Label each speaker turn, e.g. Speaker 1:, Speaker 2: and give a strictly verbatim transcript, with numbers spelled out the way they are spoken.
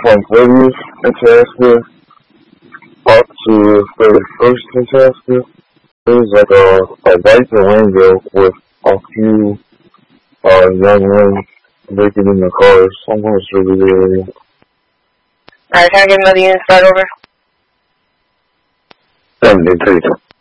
Speaker 1: from thirtieth in Tasker up to thirty-first in Tasker. There's like a, a white Durango with a few uh, young men breaking in the cars. I'm going to show you the area.
Speaker 2: Alright, can I get another unit start over?
Speaker 1: seventy-three.